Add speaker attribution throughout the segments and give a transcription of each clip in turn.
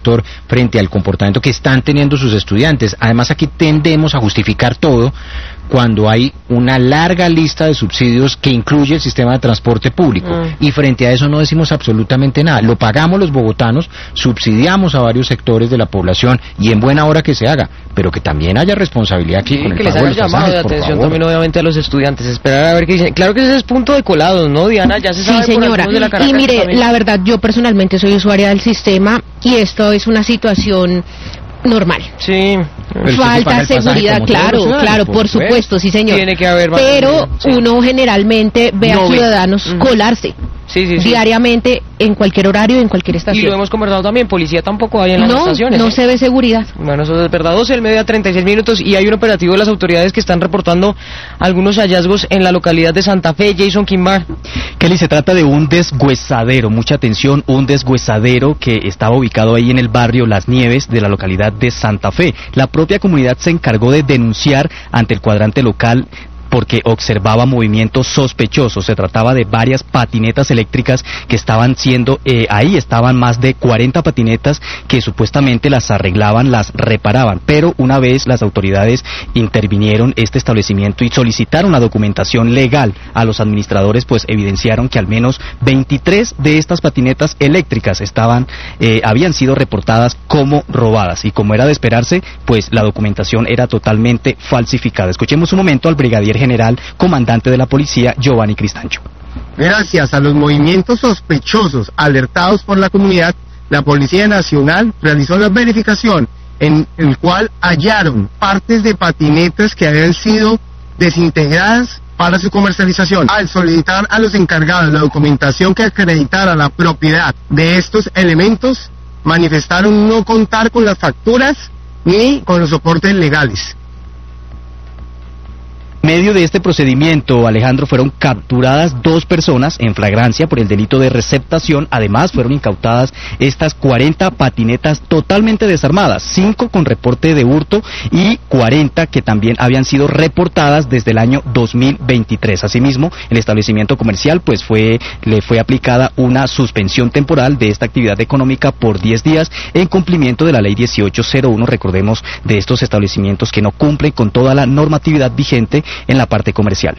Speaker 1: frente al comportamiento que están teniendo sus estudiantes. Además, aquí tendemos a justificar todo cuando hay una larga lista de subsidios que incluye el sistema de transporte público, y frente a eso no decimos absolutamente nada. Lo pagamos los bogotanos, subsidiamos a varios sectores de la población, y en buena hora que se haga, pero que también haya responsabilidad aquí con el
Speaker 2: que les
Speaker 1: pago
Speaker 2: haga
Speaker 1: de los
Speaker 2: llamado
Speaker 1: pasajes,
Speaker 2: de atención
Speaker 1: por favor.
Speaker 2: también obviamente a los estudiantes, esperar a ver qué dicen. Claro que ese es punto de colados, ¿no, Diana? Ya se sabe.
Speaker 3: Sí, señora,
Speaker 2: por de la Caracas,
Speaker 3: y mire,
Speaker 2: también.
Speaker 3: la verdad, yo personalmente soy usuaria del sistema y esto es una situación normal.
Speaker 2: Sí.
Speaker 3: Falta seguridad, claro, por supuesto, sí, señor.
Speaker 2: Tiene que haber
Speaker 3: pero uno generalmente ve a ciudadanos colarse diariamente en cualquier horario, en cualquier estación.
Speaker 2: Y lo hemos conversado también, policía tampoco hay en las estaciones.
Speaker 3: No se ve seguridad.
Speaker 2: Bueno, eso es verdad. 12:36 y hay un operativo de las autoridades que están reportando algunos hallazgos en la localidad de Santa Fe. Jason Quimbar.
Speaker 4: Kelly, se trata de un deshuesadero, mucha atención, un deshuesadero que estaba ubicado ahí en el barrio Las Nieves de la localidad de Santa Fe. La propia comunidad se encargó de denunciar ante el cuadrante local porque observaba movimientos sospechosos. Se trataba de varias patinetas eléctricas que estaban siendo, ahí estaban más de 40 patinetas que supuestamente las arreglaban, las reparaban, pero una vez las autoridades intervinieron este establecimiento y solicitaron la documentación legal a los administradores, pues evidenciaron que al menos 23 de estas patinetas eléctricas habían sido reportadas como robadas, y como era de esperarse, pues la documentación era totalmente falsificada. Escuchemos un momento al brigadier general, comandante de la policía, Giovanni Cristancho.
Speaker 5: Gracias a los movimientos sospechosos alertados por la comunidad, la Policía Nacional realizó la verificación en el cual hallaron partes de patinetas que habían sido desintegradas para su comercialización. Al solicitar a los encargados la documentación que acreditara la propiedad de estos elementos, manifestaron no contar con las facturas ni con los soportes legales.
Speaker 4: En medio de este procedimiento, Alejandro, fueron capturadas 2 personas en flagrancia por el delito de receptación. Además, fueron incautadas estas 40 patinetas totalmente desarmadas, 5 con reporte de hurto y 40 que también habían sido reportadas desde el año 2023. Asimismo, el establecimiento comercial le fue aplicada una suspensión temporal de esta actividad económica por 10 días en cumplimiento de la ley 1801, recordemos, de estos establecimientos que no cumplen con toda la normatividad vigente en la parte comercial.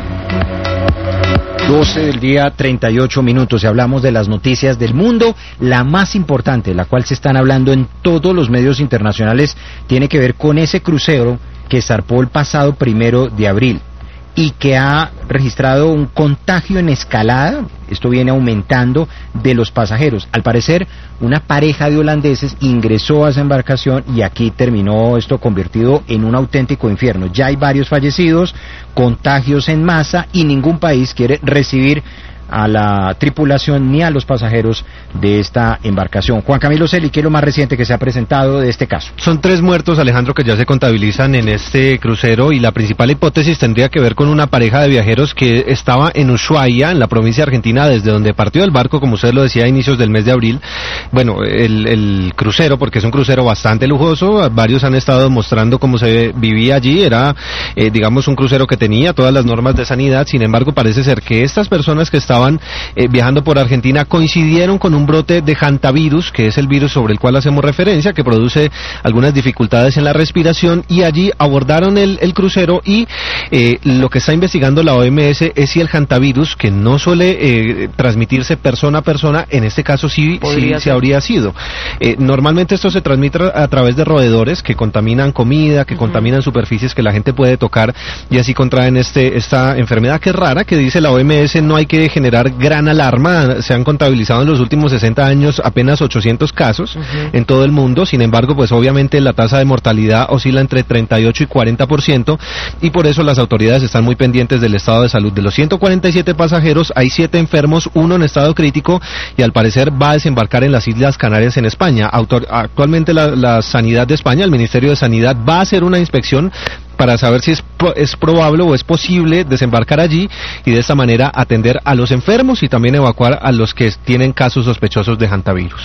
Speaker 1: 12 del día, 38 minutos, y hablamos de las noticias del mundo. La más importante, la cual se están hablando en todos los medios internacionales, tiene que ver con ese crucero que zarpó el pasado 1 de abril y que ha registrado un contagio en escalada. Esto viene aumentando de los pasajeros. Al parecer, una pareja de holandeses ingresó a esa embarcación y aquí terminó esto convertido en un auténtico infierno. Ya hay varios fallecidos, contagios en masa, y ningún país quiere recibir a la tripulación ni a los pasajeros de esta embarcación. Juan Camilo Celi, ¿qué es lo más reciente que se ha presentado de este caso?
Speaker 6: Son 3 muertos, Alejandro, que ya se contabilizan en este crucero, y la principal hipótesis tendría que ver con una pareja de viajeros que estaba en Ushuaia, en la provincia argentina, desde donde partió el barco, como usted lo decía, a inicios del mes de abril. Bueno, el crucero, porque es un crucero bastante lujoso, varios han estado mostrando cómo se vivía allí, era, digamos, un crucero que tenía todas las normas de sanidad. Sin embargo, parece ser que estas personas que estaban viajando por Argentina coincidieron con un brote de hantavirus, que es el virus sobre el cual hacemos referencia, que produce algunas dificultades en la respiración, y allí abordaron el crucero, y lo que está investigando la OMS es si el hantavirus, que no suele transmitirse persona a persona, en este caso sí se habría sido. Normalmente esto se transmite a través de roedores que contaminan comida, que contaminan superficies que la gente puede tocar, y así contraen esta enfermedad, que es rara, que dice la OMS no hay que generar gran alarma. Se han contabilizado en los últimos 60 años apenas 800 casos en todo el mundo. Sin embargo, pues obviamente la tasa de mortalidad oscila entre 38 y 40%, y por eso las autoridades están muy pendientes del estado de salud. De los 147 pasajeros, hay 7 enfermos, 1 en estado crítico, y al parecer va a desembarcar en las Islas Canarias, en España. Actualmente la Sanidad de España, el Ministerio de Sanidad, va a hacer una inspección para saber si es probable o es posible desembarcar allí, y de esta manera atender a los enfermos y también evacuar a los que tienen casos sospechosos de hantavirus.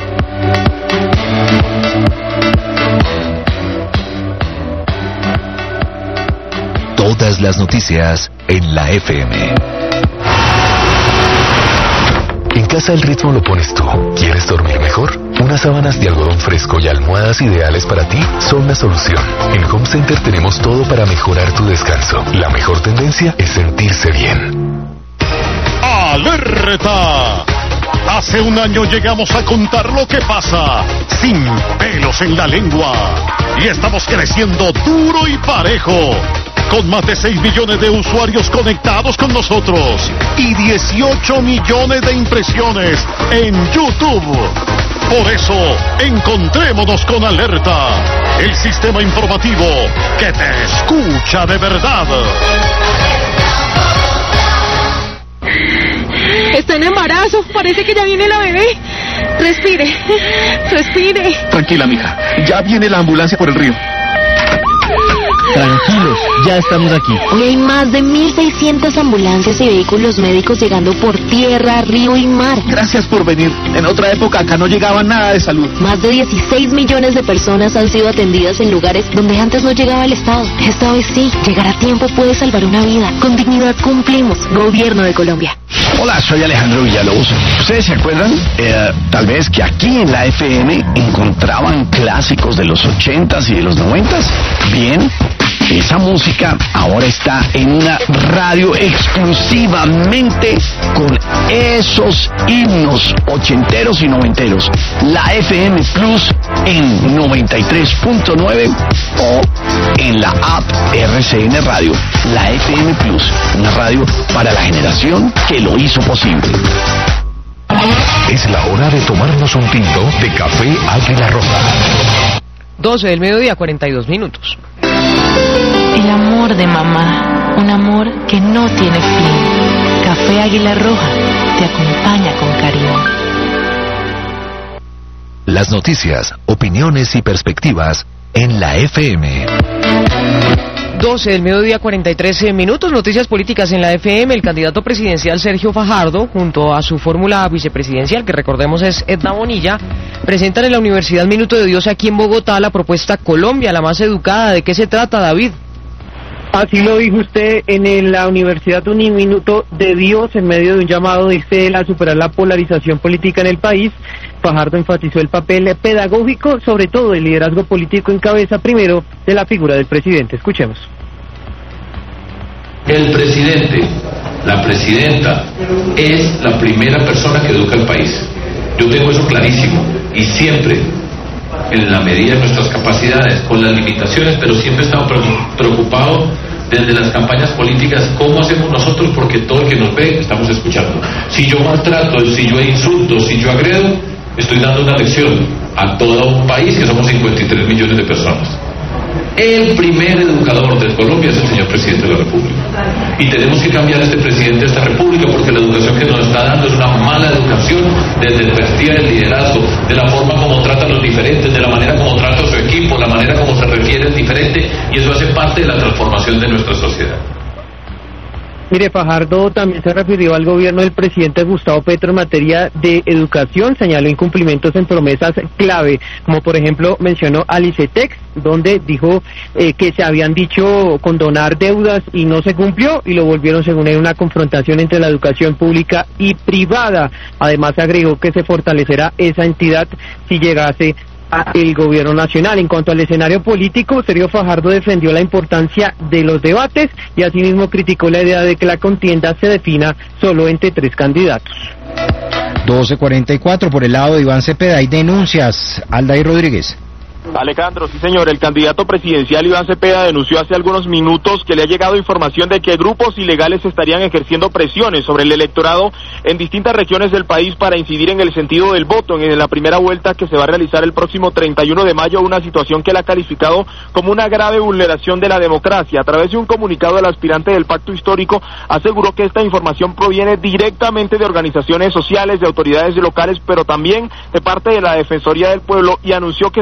Speaker 7: Todas las noticias en la FM. En casa el ritmo lo pones tú. ¿Quieres dormir mejor? Unas sábanas de algodón fresco y almohadas ideales para ti son la solución. En Home Center tenemos todo para mejorar tu descanso. La mejor tendencia es sentirse bien.
Speaker 8: ¡Alerta! Hace un año llegamos a contar lo que pasa sin pelos en la lengua. Y estamos creciendo duro y parejo, con más de 6 millones de usuarios conectados con nosotros y 18 millones de impresiones en YouTube. Por eso, encontrémonos con Alerta, el sistema informativo que te escucha de verdad.
Speaker 9: Está en embarazo, parece que ya viene la bebé. Respire, respire.
Speaker 10: Tranquila, mija, ya viene la ambulancia por el río.
Speaker 4: Tranquilos, ya estamos aquí.
Speaker 11: Hoy hay más de 1.600 ambulancias y vehículos médicos llegando por tierra, río y mar.
Speaker 10: Gracias por venir. En otra época acá no llegaba nada de salud.
Speaker 11: Más de 16 millones de personas han sido atendidas en lugares donde antes no llegaba el Estado. Esta vez sí, llegar a tiempo puede salvar una vida. Con dignidad cumplimos. Gobierno de Colombia.
Speaker 12: Hola, soy Alejandro Villalobos. ¿Ustedes se acuerdan? Tal vez que aquí en la FM encontraban clásicos de los 80s y de los 90s. Bien, esa música ahora está en una radio exclusivamente con esos himnos ochenteros y noventeros. La FM Plus en 93.9 o en la app RCN Radio. La FM Plus, una radio para la generación que lo hizo posible.
Speaker 7: Es la hora de tomarnos un tinto de café Águila Roja.
Speaker 2: 12 del mediodía, 42 minutos.
Speaker 11: El amor de mamá, un amor que no tiene fin. Café Águila Roja te acompaña con cariño.
Speaker 7: Las noticias, opiniones y perspectivas en la FM.
Speaker 2: 12 del mediodía, 43 minutos. Noticias políticas en la FM. El candidato presidencial Sergio Fajardo, junto a su fórmula vicepresidencial, que recordemos es Edna Bonilla, presentan en la Universidad Minuto de Dios aquí en Bogotá la propuesta Colombia, la más educada. ¿De qué se trata, David?
Speaker 13: Así lo dijo usted en la Universidad Minuto de Dios, en medio de un llamado de él a superar la polarización política en el país. Fajardo enfatizó el papel pedagógico, sobre todo el liderazgo político en cabeza primero de la figura del presidente. Escuchemos.
Speaker 14: El presidente, la presidenta, es la primera persona que educa al país. Yo tengo eso clarísimo y siempre, en la medida de nuestras capacidades, con las limitaciones, pero siempre he estado preocupado desde las campañas políticas, cómo hacemos nosotros, porque todo el que nos ve estamos escuchando. Si yo maltrato, si yo insulto, si yo agredo, estoy dando una lección a todo un país que somos 53 millones de personas. El primer educador de Colombia es el señor presidente de la República. Y tenemos que cambiar a este presidente de esta República, porque la educación que nos está dando es una mala educación, desde el perfil del liderazgo, de la forma como trata a los diferentes, de la manera como trata a su equipo, la manera como se refiere al diferente, y eso hace parte de la transformación de nuestra sociedad.
Speaker 13: Mire, Fajardo también se refirió al gobierno del presidente Gustavo Petro en materia de educación, señaló incumplimientos en promesas clave, como por ejemplo mencionó al ICETEX, donde dijo que se habían dicho condonar deudas y no se cumplió, y lo volvieron según él una confrontación entre la educación pública y privada. Además agregó que se fortalecerá esa entidad si llegase el gobierno nacional. En cuanto al escenario político, Sergio Fajardo defendió la importancia de los debates y asimismo criticó la idea de que la contienda se defina solo entre 3 candidatos.
Speaker 1: 12:44 por el lado de Iván Cepeda. Hay denuncias. Aldair Rodríguez.
Speaker 15: Alejandro, sí señor, el candidato presidencial Iván Cepeda denunció hace algunos minutos que le ha llegado información de que grupos ilegales estarían ejerciendo presiones sobre el electorado en distintas regiones del país para incidir en el sentido del voto en la primera vuelta que se va a realizar el próximo 31 de mayo, una situación que él ha calificado como una grave vulneración de la democracia. A través de un comunicado, el aspirante del Pacto Histórico aseguró que esta información proviene directamente de organizaciones sociales, de autoridades locales, pero también de parte de la Defensoría del Pueblo, y anunció que será removido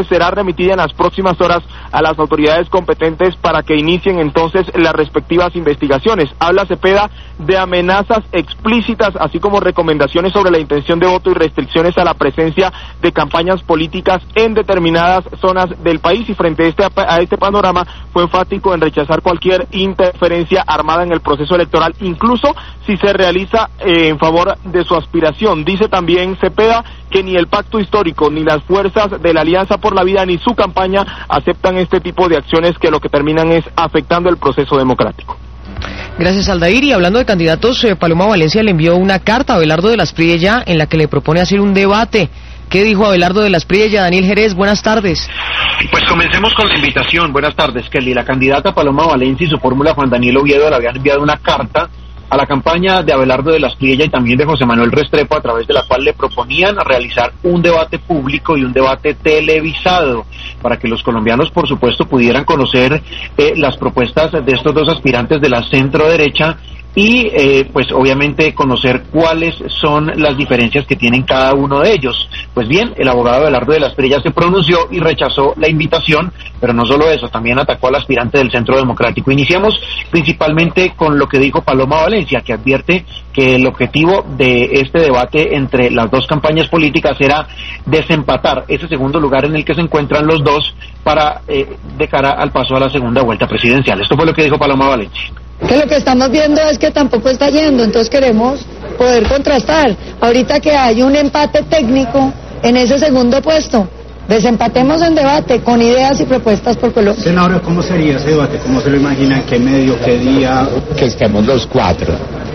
Speaker 15: remitida en las próximas horas a las autoridades competentes para que inicien entonces las respectivas investigaciones. Habla Cepeda de amenazas explícitas, así como recomendaciones sobre la intención de voto y restricciones a la presencia de campañas políticas en determinadas zonas del país, y frente a este panorama fue enfático en rechazar cualquier interferencia armada en el proceso electoral, incluso si se realiza en favor de su aspiración. Dice también Cepeda que ni el pacto histórico, ni las fuerzas de la Alianza por la Vida, ni su campaña aceptan este tipo de acciones que lo que terminan es afectando el proceso democrático.
Speaker 2: Gracias, Aldair. Y hablando de candidatos, Paloma Valencia le envió una carta a Abelardo de las Priella en la que le propone hacer un debate. ¿Qué dijo Abelardo de las Priella? Daniel Jerez, buenas tardes.
Speaker 16: Pues comencemos con la invitación. Buenas tardes, Kelly. La candidata Paloma Valencia y su fórmula Juan Daniel Oviedo le habían enviado una carta a la campaña de Abelardo de las Priella y también de José Manuel Restrepo, a través de la cual le proponían realizar un debate público y un debate televisado para que los colombianos, por supuesto, pudieran conocer las propuestas de estos dos aspirantes de la centro derecha y pues obviamente conocer cuáles son las diferencias que tienen cada uno de ellos. Pues bien, el abogado Abelardo de las Priella se pronunció y rechazó la invitación, pero no solo eso, también atacó al aspirante del Centro Democrático. Iniciamos principalmente con lo que dijo Paloma Valencia, que advierte que el objetivo de este debate entre las dos campañas políticas era desempatar ese segundo lugar en el que se encuentran los dos para de cara al paso a la segunda vuelta presidencial. Esto fue lo que dijo Paloma Valencia.
Speaker 17: Que lo que estamos viendo es que tampoco está yendo, entonces queremos poder contrastar. Ahorita que hay un empate técnico en ese segundo puesto, desempatemos en debate con ideas y propuestas por Colombia.
Speaker 18: Senadora, ¿cómo sería ese debate? ¿Cómo se lo imagina? ¿Qué medio? ¿Qué día?
Speaker 19: Que estemos los cuatro,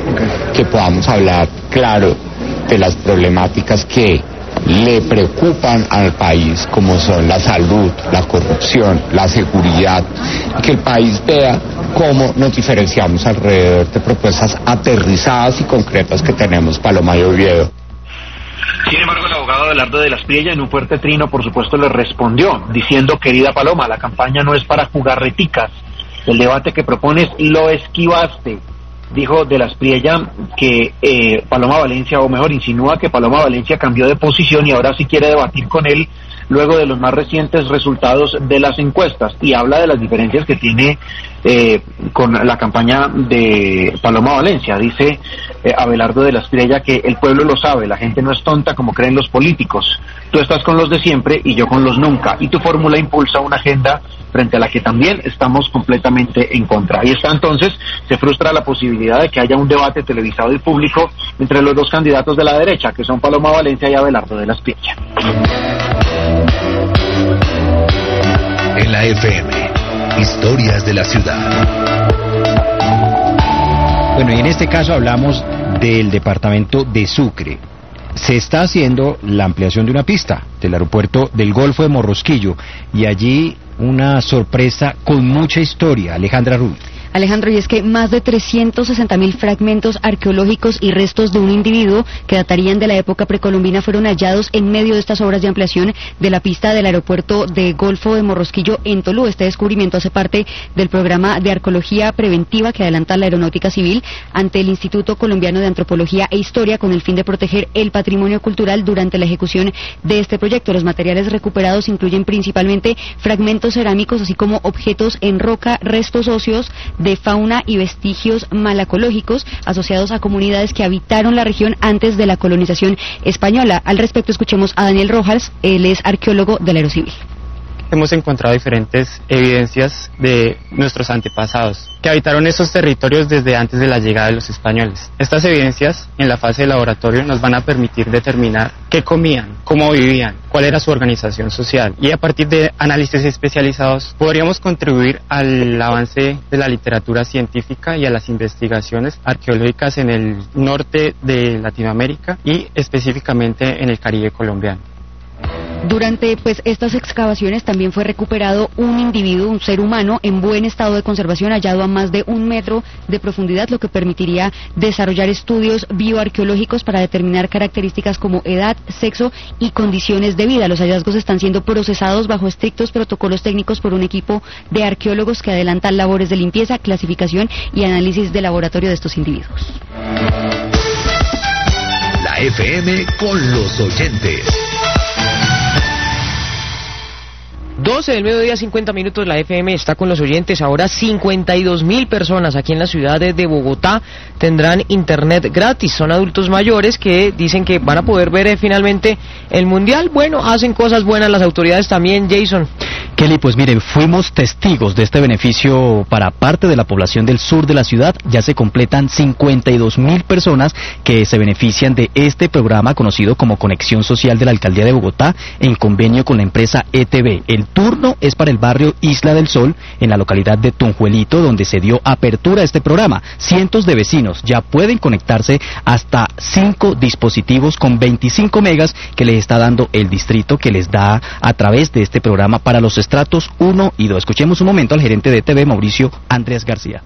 Speaker 19: que podamos hablar claro de las problemáticas que le preocupan al país, como son la salud, la corrupción, la seguridad, que el país vea cómo nos diferenciamos alrededor de propuestas aterrizadas y concretas que tenemos Paloma y Oviedo.
Speaker 16: Sin embargo, el abogado Abelardo de las Priella, en un fuerte trino, por supuesto, le respondió, diciendo: querida Paloma, la campaña no es para jugar reticas, el debate que propones lo esquivaste. Dijo de las Priella que Paloma Valencia, o mejor, insinúa que Paloma Valencia cambió de posición y ahora sí quiere debatir con él luego de los más recientes resultados de las encuestas, y habla de las diferencias que tiene con la campaña de Paloma Valencia. Dice Abelardo de las Priella que el pueblo lo sabe, la gente no es tonta como creen los políticos, tú estás con los de siempre y yo con los nunca, y tu fórmula impulsa una agenda frente a la que también estamos completamente en contra. Ahí está, entonces, se frustra la posibilidad de que haya un debate televisado y público entre los dos candidatos de la derecha, que son Paloma Valencia y Abelardo de las Priella.
Speaker 7: En la FM, historias de la ciudad.
Speaker 1: Bueno, y en este caso hablamos del departamento de Sucre. Se está haciendo la ampliación de una pista del aeropuerto del Golfo de Morrosquillo, y allí una sorpresa con mucha historia. Alejandra Rubio.
Speaker 20: Alejandro, y es que más de 360.000 fragmentos arqueológicos y restos de un individuo que datarían de la época precolombina fueron hallados en medio de estas obras de ampliación de la pista del aeropuerto de Golfo de Morrosquillo en Tolú. Este descubrimiento hace parte del programa de arqueología preventiva que adelanta la Aeronáutica Civil ante el Instituto Colombiano de Antropología e Historia, con el fin de proteger el patrimonio cultural durante la ejecución de este proyecto. Los materiales recuperados incluyen principalmente fragmentos cerámicos, así como objetos en roca, restos óseos de fauna y vestigios malacológicos asociados a comunidades que habitaron la región antes de la colonización española. Al respecto, escuchemos a Daniel Rojas, él es arqueólogo del Aerocivil.
Speaker 21: Hemos encontrado diferentes evidencias de nuestros antepasados que habitaron esos territorios desde antes de la llegada de los españoles. Estas evidencias en la fase de laboratorio nos van a permitir determinar qué comían, cómo vivían, cuál era su organización social, y a partir de análisis especializados podríamos contribuir al avance de la literatura científica y a las investigaciones arqueológicas en el norte de Latinoamérica y específicamente en el Caribe colombiano.
Speaker 20: Durante estas excavaciones también fue recuperado un individuo, un ser humano en buen estado de conservación, hallado a más de 1 metro de profundidad, lo que permitiría desarrollar estudios bioarqueológicos para determinar características como edad, sexo y condiciones de vida. Los hallazgos están siendo procesados bajo estrictos protocolos técnicos por un equipo de arqueólogos que adelantan labores de limpieza, clasificación y análisis de laboratorio de estos individuos.
Speaker 7: La FM con los oyentes.
Speaker 2: 12 del mediodía, 50 minutos, la FM está con los oyentes. Ahora 52.000 personas aquí en la ciudad de Bogotá tendrán internet gratis. Son adultos mayores que dicen que van a poder ver finalmente el Mundial. Bueno, hacen cosas buenas las autoridades también, Jason.
Speaker 4: Kelly, pues mire, fuimos testigos de este beneficio para parte de la población del sur de la ciudad. Ya se completan 52.000 personas que se benefician de este programa conocido como Conexión Social de la Alcaldía de Bogotá en convenio con la empresa ETB. El turno es para el barrio Isla del Sol, en la localidad de Tunjuelito, donde se dio apertura a este programa. Cientos de vecinos ya pueden conectarse hasta 5 dispositivos con 25 megas que les está dando el distrito, que les da a través de este programa para los estratos 1 y 2. Escuchemos un momento al gerente de ETB, Mauricio Andrés García.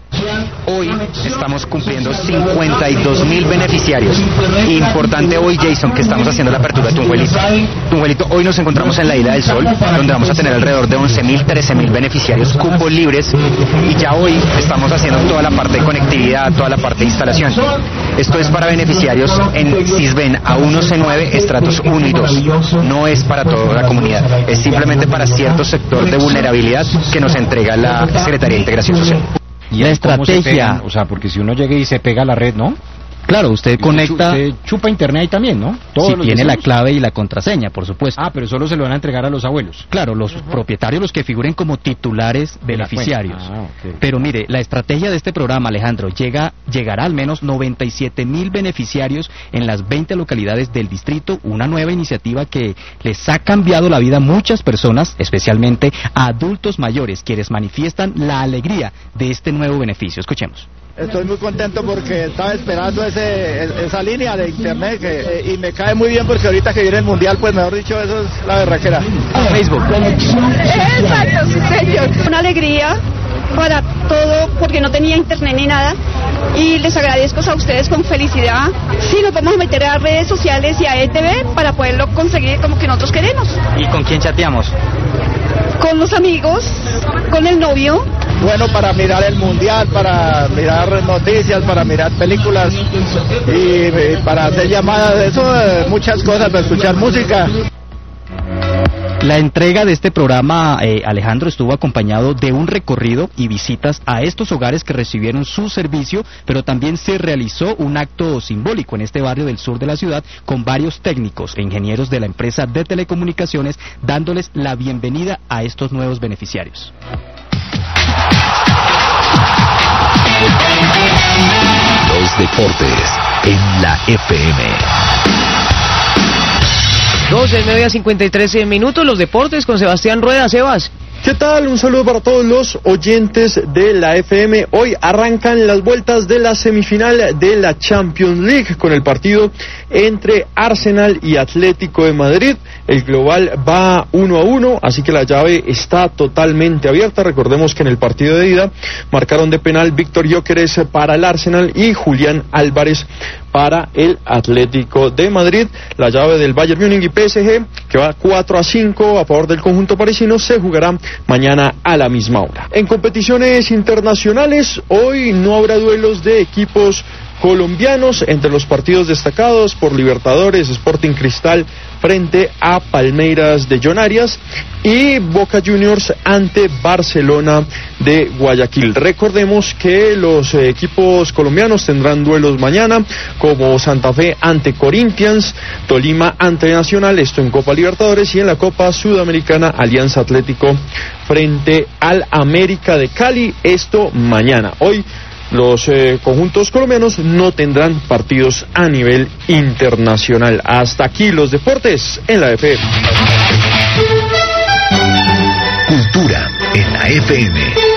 Speaker 3: Hoy estamos cumpliendo 52.000 beneficiarios. Importante hoy, Jason, que estamos haciendo la apertura de Tunjuelito. Hoy nos encontramos en la Isla del Sol, donde vamos a tener alrededor de 11.000, 13.000 beneficiarios, cupos libres, y ya hoy estamos haciendo toda la parte de conectividad, toda la parte de instalación. Esto es para beneficiarios en Sisbén A1, C9, estratos 1 y 2. No es para toda la comunidad, es simplemente para cierto sector de vulnerabilidad que nos entrega la Secretaría de Integración Social.
Speaker 1: Y la estrategia, o sea, porque si uno llega y se pega a la red, ¿no?
Speaker 4: Claro, usted conecta...
Speaker 1: Usted chupa internet ahí también, ¿no?
Speaker 4: Si tiene la clave y la contraseña, por supuesto.
Speaker 1: Ah, pero solo se lo van a entregar a los abuelos.
Speaker 4: Claro, los propietarios, los que figuren como titulares beneficiarios.
Speaker 1: Okay.
Speaker 4: Pero mire, la estrategia de este programa, Alejandro, llegará al menos 97.000 beneficiarios en las 20 localidades del distrito, una nueva iniciativa que les ha cambiado la vida a muchas personas, especialmente a adultos mayores, quienes manifiestan la alegría de este nuevo beneficio. Escuchemos.
Speaker 10: Estoy muy contento porque estaba esperando esa línea de internet y me cae muy bien porque ahorita que viene el Mundial, pues mejor dicho, eso es la berraquera.
Speaker 4: Facebook.
Speaker 9: Exacto, sí, señor. Una alegría para todo porque no tenía internet ni nada y les agradezco a ustedes con felicidad. Sí, nos vamos a meter a redes sociales y a ETV para poderlo conseguir como que nosotros queremos.
Speaker 4: ¿Y con quién chateamos?
Speaker 9: Con los amigos, con el novio.
Speaker 10: Bueno, para mirar el Mundial, para mirar noticias, para mirar películas y para hacer llamadas, eso, muchas cosas, para escuchar música.
Speaker 4: La entrega de este programa, Alejandro, estuvo acompañado de un recorrido y visitas a estos hogares que recibieron su servicio, pero también se realizó un acto simbólico en este barrio del sur de la ciudad con varios técnicos e ingenieros de la empresa de telecomunicaciones dándoles la bienvenida a estos nuevos beneficiarios.
Speaker 7: Los deportes en la FM.
Speaker 2: 12 del mediodía, 53 minutos, los deportes con Sebastián Rueda. Sebas.
Speaker 22: ¿Qué tal? Un saludo para todos los oyentes de la FM. Hoy arrancan las vueltas de la semifinal de la Champions League con el partido entre Arsenal y Atlético de Madrid. El global va 1-1, así que la llave está totalmente abierta. Recordemos que en el partido de ida marcaron de penal Víctor Gyökeres para el Arsenal y Julián Álvarez para el Atlético de Madrid. La llave del Bayern Múnich y PSG, que va 4-5 a favor del conjunto parisino, se jugará mañana a la misma hora. En competiciones internacionales, hoy no habrá duelos de equipos colombianos. Entre los partidos destacados por Libertadores, Sporting Cristal frente a Palmeiras de John Arias y Boca Juniors ante Barcelona de Guayaquil. Recordemos que los equipos colombianos tendrán duelos mañana, como Santa Fe ante Corinthians, Tolima ante Nacional, esto en Copa Libertadores, y en la Copa Sudamericana Alianza Atlético frente al América de Cali, esto mañana. Hoy los conjuntos colombianos no tendrán partidos a nivel internacional. Hasta aquí los deportes en la FM.
Speaker 7: Cultura en la FM.